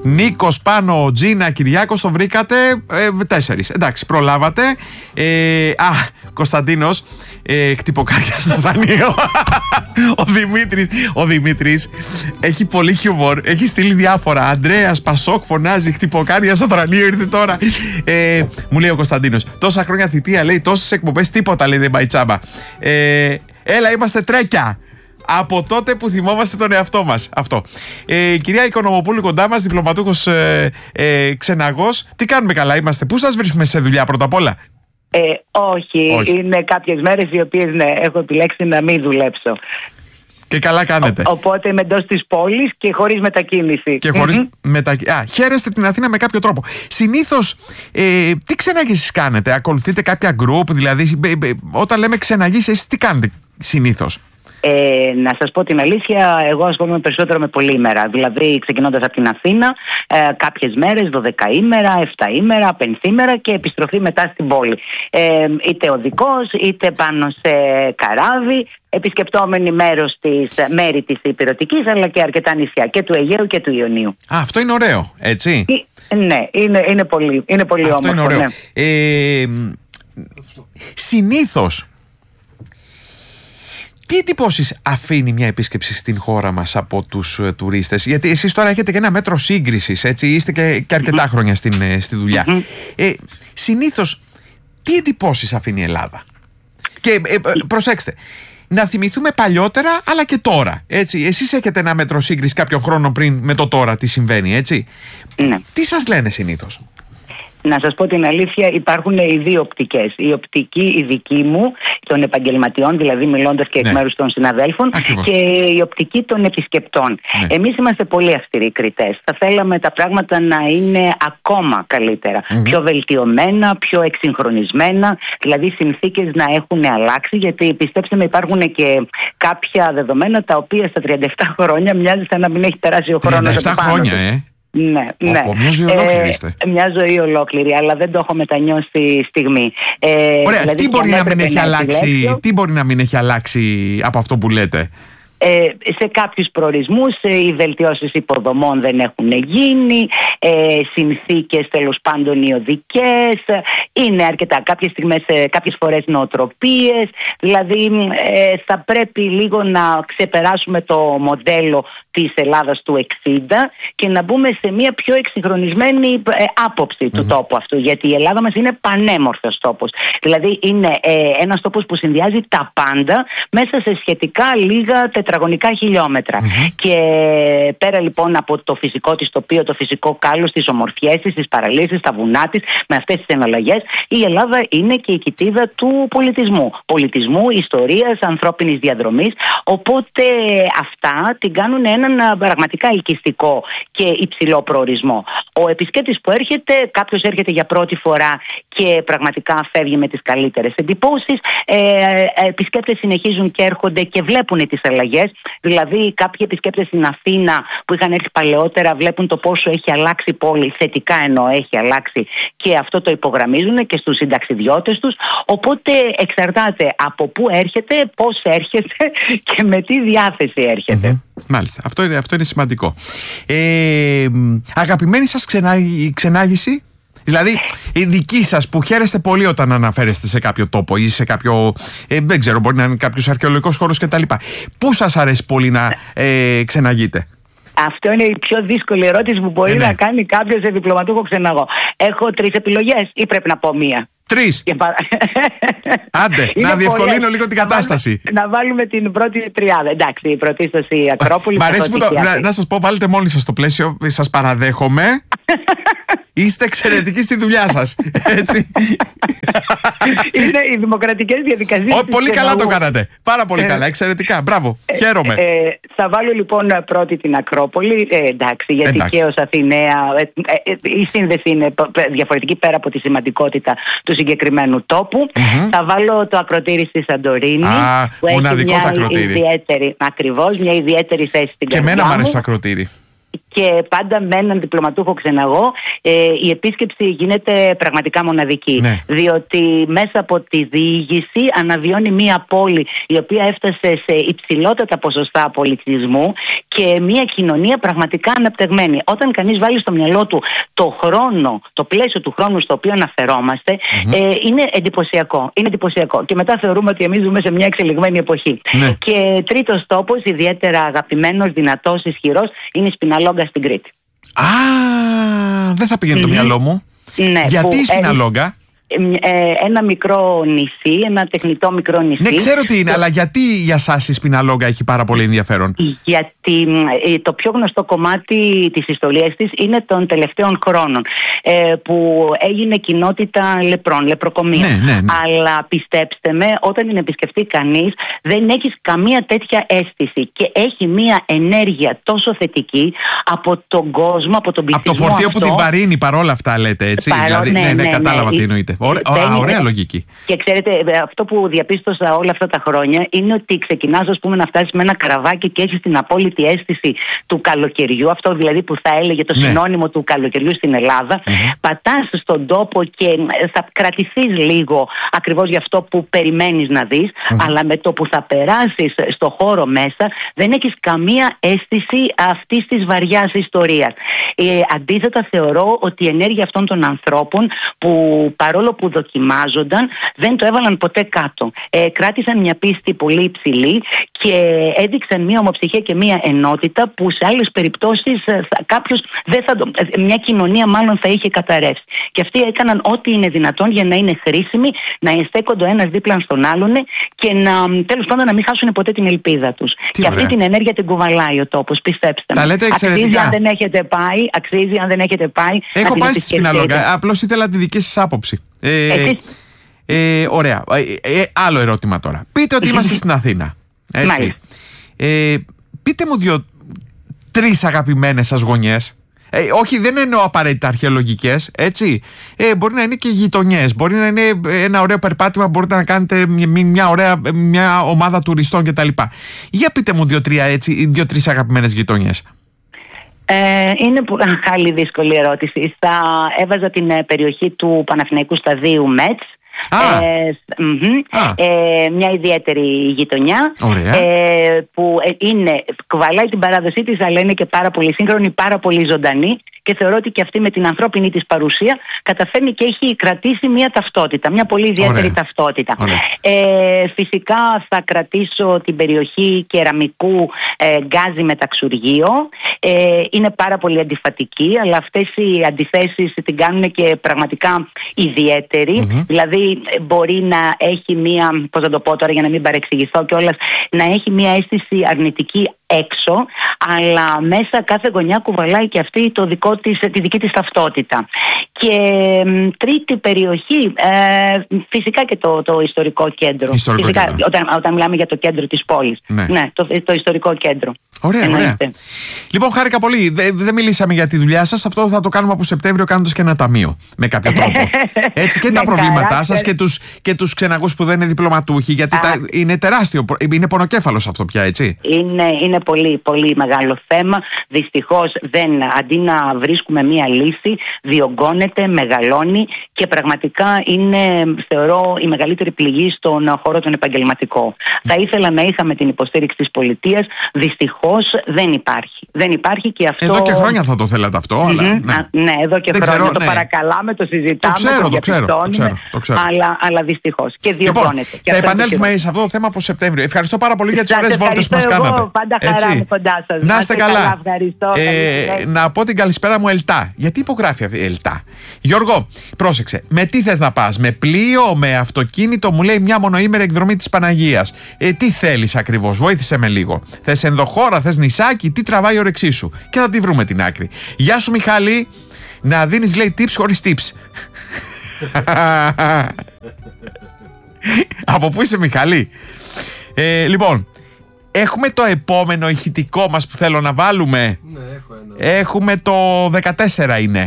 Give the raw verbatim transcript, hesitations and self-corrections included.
Νίκος, Πάνο, Τζίνα, Κυριάκος, το βρήκατε. Ε, τέσσερις. Εντάξει, προλάβατε. Ε, α, Κωνσταντίνος, ε, χτυποκάρια στο δανείο. ο, Δημήτρης, ο Δημήτρης έχει πολύ χιούμορ. Έχει στείλει διάφορα. Ανδρέας, Πασόκ, φωνάζει, χτυποκάρια στο δανείο, ήρθε τώρα. Ε, μου λέει ο Κωνσταντίνος, τόσα χρόνια θητεία, λέει, τόσες εκπομπές, τίποτα, λέει, δεν πάει τσάμπα. Ε, έλα, είμαστε τρέκια. Από τότε που θυμόμαστε τον εαυτό μας. Αυτό. Ε, κυρία Οικονομοπούλου, κοντά μας, διπλωματούχος ε, ε, ξεναγός. Τι κάνουμε καλά, είμαστε? Πού σας βρίσκουμε σε δουλειά πρώτα απ' όλα? Ε, όχι, όχι, είναι κάποιες μέρες οι οποίες, ναι, έχω επιλέξει να μην δουλέψω. Και καλά κάνετε. Ο, οπότε είμαι εντός της πόλης και χωρίς μετακίνηση. Και χωρίς mm-hmm. μετακίνηση. Α, χαίρεστε την Αθήνα με κάποιο τρόπο. Συνήθως, ε, τι ξεναγήσεις κάνετε? Ακολουθείτε κάποια group? Δηλαδή, ε, ε, όταν λέμε ξεναγήσεις, εσείς τι κάνετε συνήθως? Ε, να σας πω την αλήθεια, εγώ ασχολούμαι περισσότερο με πολύμερα. Δηλαδή, ξεκινώντας από την Αθήνα, ε, κάποιες μέρες, δωδεκαήμερα, εφταήμερα, πενθήμερα και επιστροφή μετά στην πόλη. Ε, είτε οδικός, είτε πάνω σε καράβι, επισκεπτόμενοι μέρος της, μέρη της Ηπειρωτικής, αλλά και αρκετά νησιά και του Αιγαίου και του Ιωνίου. Α, αυτό είναι ωραίο, έτσι? Ε, ναι, είναι, είναι πολύ, είναι πολύ αυτό όμορφο. Είναι ωραίο. Ναι. Ε, συνήθως, τι εντυπώσεις αφήνει μια επίσκεψη στην χώρα μας από τους ε, τουρίστες? Γιατί εσείς τώρα έχετε και ένα μέτρο σύγκρισης, έτσι, είστε και, και αρκετά mm-hmm. χρόνια στην, ε, στη δουλειά. Mm-hmm. Ε, συνήθως, τι εντυπώσεις αφήνει η Ελλάδα? Και ε, ε, προσέξτε, να θυμηθούμε παλιότερα αλλά και τώρα, έτσι. Εσείς έχετε ένα μέτρο σύγκρισης κάποιον χρόνο πριν με το τώρα, τι συμβαίνει, έτσι. Ναι. Τι σας λένε συνήθως? Να σας πω την αλήθεια, υπάρχουν οι δύο οπτικές. Η οπτική η δική μου, των επαγγελματιών, δηλαδή μιλώντας και εκ ναι. μέρους των συναδέλφων, ακριβώς. Και η οπτική των επισκεπτών. Ναι. Εμείς είμαστε πολύ αυστηροί κριτές. Θα θέλαμε τα πράγματα να είναι ακόμα καλύτερα. Mm-hmm. Πιο βελτιωμένα, πιο εξυγχρονισμένα, δηλαδή οι συνθήκες να έχουν αλλάξει, γιατί πιστέψτε με, υπάρχουν και κάποια δεδομένα τα οποία στα τριάντα επτά χρόνια μοιάζει σαν να μην έχει περάσει ο χρόνος. τριάντα επτά χρόνια, ε! Ναι, ναι. Οπό, μια ζωή ολόκληρη είστε. Ε, μια ζωή ολόκληρη, αλλά δεν το έχω μετανιώσει στιγμή. Ε, Ωραία, δηλαδή, τι μπορεί να μην έχει να αλλάξει, επιλέξω, τι μπορεί να μην έχει αλλάξει από αυτό που λέτε? Ε, σε κάποιους προορισμούς ε, οι βελτιώσεις υποδομών δεν έχουν γίνει, ε, συνθήκες τέλος πάντων οι οδικές, ε, είναι αρκετά κάποιες στιγμές, ε, κάποιες φορές νοοτροπίες, δηλαδή ε, θα πρέπει λίγο να ξεπεράσουμε το μοντέλο της Ελλάδας του εξήντα και να μπούμε σε μια πιο εξυγχρονισμένη ε, άποψη mm-hmm. του τόπου αυτού, γιατί η Ελλάδα μας είναι πανέμορφος τόπος, δηλαδή είναι ε, ένας τόπος που συνδυάζει τα πάντα μέσα σε σχετικά λίγα τετραγωνικά χιλιόμετρα. Mm-hmm. Και πέρα λοιπόν από το φυσικό της τοπίο, το φυσικό κάλος, τις ομορφιές της, τις παραλίες, τα βουνά της, με αυτές τις εναλλαγές, η Ελλάδα είναι και η κοιτίδα του πολιτισμού. Πολιτισμού, ιστορίας, ανθρώπινης διαδρομής. Οπότε αυτά την κάνουν έναν πραγματικά ελκυστικό και υψηλό προορισμό. Ο επισκέπτης που έρχεται, κάποιος έρχεται για πρώτη φορά και πραγματικά φεύγει με τις καλύτερες εντυπώσεις. Ε, επισκέπτες συνεχίζουν και έρχονται και βλέπουν τις αλλαγές. Δηλαδή, κάποιοι επισκέπτες στην Αθήνα που είχαν έρθει παλαιότερα βλέπουν το πόσο έχει αλλάξει η πόλη, θετικά εννοώ έχει αλλάξει, και αυτό το υπογραμμίζουν και στους συνταξιδιώτες τους. Οπότε εξαρτάται από πού έρχεται, πώς έρχεται και με τι διάθεση έρχεται. Mm-hmm. Μάλιστα. Αυτό είναι, αυτό είναι σημαντικό. Ε, αγαπημένη σας ξενάγη, ξενάγηση? Δηλαδή, η δική σας που χαίρεστε πολύ όταν αναφέρεστε σε κάποιο τόπο ή σε κάποιο, ε, δεν ξέρω, μπορεί να είναι κάποιος αρχαιολογικός χώρος κτλ. Πού σας αρέσει πολύ να ε, ξεναγείτε? Αυτό είναι η πιο δύσκολη ερώτηση που μπορεί ε, ναι. να κάνει κάποιος σε διπλωματούχο ξεναγό. Έχω τρεις επιλογές ή πρέπει να πω μία? Τρεις. Πα... Άντε, να διευκολύνω πολλές. λίγο την κατάσταση. Να βάλουμε, να βάλουμε την πρώτη τριάδα. Εντάξει, η πρωτίστως η Ακρόπολη. Μ' αρέσει που το, να, να σας πω, βάλετε μόλις σας το πλαίσιο, σας παραδέχομαι. Είστε εξαιρετικοί στη δουλειά σας. Έτσι. Είναι οι δημοκρατικές διαδικασίες. Ό, πολύ καλά το κάνατε. Πάρα πολύ καλά. Εξαιρετικά. Μπράβο. Χαίρομαι. Ε, ε, θα βάλω λοιπόν πρώτη την Ακρόπολη. Ε, εντάξει, γιατί εντάξει. και ως Αθηναία ε, ε, η σύνδεση είναι διαφορετική πέρα από τη σημαντικότητα του συγκεκριμένου τόπου. Mm-hmm. Θα βάλω το ακροτήρι στη Σαντορίνη. Α, μοναδικό το ακροτήρι. Ακριβώς, μια ιδιαίτερη θέση στην και καρδιά μου. εμένα μου αρέσει το ακροτήρι. και πάντα με έναν διπλωματούχο ξεναγό ε, η επίσκεψη γίνεται πραγματικά μοναδική. Ναι. Διότι μέσα από τη διήγηση αναβιώνει μία πόλη η οποία έφτασε σε υψηλότατα ποσοστά πολιτισμού και μία κοινωνία πραγματικά αναπτυγμένη. Όταν κανείς βάλει στο μυαλό του το χρόνο, το πλαίσιο του χρόνου στο οποίο αναφερόμαστε, mm-hmm. ε, είναι εντυπωσιακό. Είναι εντυπωσιακό. Και μετά θεωρούμε ότι εμείς ζούμε σε μια εξελιγμένη εποχή. Ναι. Και τρίτος τόπος, ιδιαίτερα αγαπημένος, δυνατός, ισχυρός, είναι η Σπιναλόγκα στην Κρήτη. Α, δεν θα πήγαινε mm-hmm. το μυαλό μου. Ναι, γιατί η Σπιναλόγκα? Ένα μικρό νησί, ένα τεχνητό μικρό νησί. Ναι, ξέρω τι είναι, το... αλλά γιατί για σας η Σπιναλόγκα έχει πάρα πολύ ενδιαφέρον? Γιατί το πιο γνωστό κομμάτι της ιστορίας της είναι των τελευταίων χρόνων, που έγινε κοινότητα λεπρών, λεπροκομεία. Ναι, ναι, ναι. Αλλά πιστέψτε με, όταν την επισκεφτεί κανείς, δεν έχεις καμία τέτοια αίσθηση και έχει μία ενέργεια τόσο θετική από τον κόσμο, από τον πληθυσμό. Από το φορτίο αυτό, που την βαρύνει παρόλα αυτά, λέτε έτσι. Παρό, δηλαδή, ναι, ναι, ναι, ναι, κατάλαβα ναι, τι εννοείται. Ωραία, α, ωραία λογική. Και ξέρετε, αυτό που διαπίστωσα όλα αυτά τα χρόνια είναι ότι ξεκινάς, ας πούμε, να φτάσεις με ένα καραβάκι και έχεις την απόλυτη αίσθηση του καλοκαιριού. Αυτό δηλαδή που θα έλεγε το ναι. συνώνυμο του καλοκαιριού στην Ελλάδα. Mm-hmm. Πατάς στον τόπο και θα κρατηθείς λίγο ακριβώς για αυτό που περιμένεις να δεις. Mm-hmm. Αλλά με το που θα περάσεις στο χώρο μέσα, δεν έχεις καμία αίσθηση αυτής της βαριάς ιστορίας. Ε, αντίθετα, θεωρώ ότι η ενέργεια αυτών των ανθρώπων που παρόλο που δοκιμάζονταν, δεν το έβαλαν ποτέ κάτω. Ε, κράτησαν μια πίστη πολύ υψηλή και έδειξαν μια ομοψυχία και μια ενότητα που σε άλλες περιπτώσεις κάποιος δεν θα, μια κοινωνία μάλλον θα είχε καταρρεύσει. Και αυτοί έκαναν ό,τι είναι δυνατόν για να είναι χρήσιμοι, να εστέκονται ο ένας δίπλα στον άλλον και να, τέλος πάντων, να μην χάσουν ποτέ την ελπίδα τους. Τι και ωραία. Αυτή την ενέργεια την κουβαλάει ο τόπος, πιστέψτε με. Αξίζει αν δεν έχετε πάει, αξίζει αν δεν έχετε πάει. Έχω πάει στη Σπιναλόγκα, απλώς ήθελα τη δική σας άποψη. Ε, ε, ωραία. Ε, ε, άλλο ερώτημα τώρα. Πείτε ότι είμαστε στην Αθήνα. Έτσι. Ε, πείτε μου δύο, τρεις αγαπημένες σας γωνιές. Ε, όχι, δεν εννοώ απαραίτητα αρχαιολογικές, έτσι. Ε, μπορεί να είναι και γειτονιές. Μπορεί να είναι ένα ωραίο περπάτημα. Μπορείτε να κάνετε μια, μια ωραία μια ομάδα τουριστών κτλ. Για πείτε μου δύο-τρία έτσι, δύο-τρεις αγαπημένες γειτονιές. Ε, είναι άλλη δύσκολη ερώτηση. Θα έβαζα την περιοχή του Παναθηναϊκού Σταδίου Μέτς. Ah. Ε, ah. ε, μια ιδιαίτερη γειτονιά ε, που είναι, κουβαλάει την παράδοσή της, αλλά είναι και πάρα πολύ σύγχρονη, πάρα πολύ ζωντανή και θεωρώ ότι και αυτή με την ανθρώπινη της παρουσία καταφέρνει και έχει κρατήσει μια ταυτότητα, μια πολύ ιδιαίτερη Ωραία. ταυτότητα. Ε, φυσικά θα κρατήσω την περιοχή Κεραμικού ε, Γκάζι Μεταξουργείο. Ε, είναι πάρα πολύ αντιφατική, αλλά αυτές οι αντιθέσεις την κάνουν και πραγματικά ιδιαίτερη. Mm-hmm. Δηλαδή μπορεί να έχει μία, πώς θα το πω τώρα για να μην παρεξηγηθώ κιόλας, να έχει μία αίσθηση αρνητική έξω, αλλά μέσα κάθε γωνιά κουβαλάει και αυτή το δικό της, τη δική της ταυτότητα. Και ε, τρίτη περιοχή, ε, φυσικά και το, το ιστορικό κέντρο. Ιστορικό φυσικά, κέντρο. Όταν, όταν μιλάμε για το κέντρο της πόλης. Ναι, ναι το, το ιστορικό κέντρο. Ωραία, Εννοείται. ωραία. Λοιπόν, χάρηκα πολύ. Δεν δε μιλήσαμε για τη δουλειά σας. Αυτό θα το κάνουμε από Σεπτέμβριο κάνοντας και ένα ταμείο. Με κάποιο τρόπο. Έτσι και τα προβλήματά σας και τους, και τους ξεναγούς που δεν είναι διπλωματούχοι. Γιατί τα, είναι τεράστιο. Είναι πονοκέφαλος αυτό πια, έτσι. Είναι, είναι πολύ, πολύ μεγάλο θέμα. Δυστυχώς δεν, αντί να βρίσκουμε μία λύση, διωγγώνεται, μεγαλώνει και πραγματικά είναι, θεωρώ, η μεγαλύτερη πληγή στον χώρο τον επαγγελματικό. Θα ήθελα να είχαμε την υποστήριξη της πολιτείας. Δυστυχώς δεν υπάρχει. Δεν υπάρχει και αυτό. Εδώ και χρόνια θα το θέλατε αυτό, mm-hmm. αλλά. Ναι. Α, ναι, εδώ και δεν χρόνια. Ξέρω, το ναι. παρακαλάμε, το συζητάμε. Το ξέρω, το, το, ξέρω, το, ξέρω, το ξέρω. Αλλά, αλλά δυστυχώς. Και διωγγώνεται. Λοιπόν, θα επανέλθουμε σε αυτό το θέμα από Σεπτέμβριο. Ευχαριστώ πάρα πολύ για τις ωραίες βόλτες που μας κάνατε. Πάντα χαρά μου κοντά σας. Να είστε καλά. καλά ευχαριστώ, ε, να πω την καλησπέρα μου Ελτά. Γιατί υπογράφει αυτή η Ελτά? Γιώργο, πρόσεξε. Με τι θες να πας? Με πλοίο, με αυτοκίνητο? Μου λέει μια μονοήμερη εκδρομή της Παναγίας. Ε, τι θέλεις ακριβώς? Βοήθησε με λίγο. Θες ενδοχώρα, θες νησάκι? Τι τραβάει η όρεξή σου? Και θα τη βρούμε την άκρη. Γεια σου Μιχάλη. Να δίνεις, λέει, tips χωρίς tips. Από πού είσαι Μιχάλη? ε, Λοιπόν, έχουμε το επόμενο ηχητικό μας που θέλω να βάλουμε. Ναι, έχω ένα. Έχουμε το δεκατέσσερα είναι.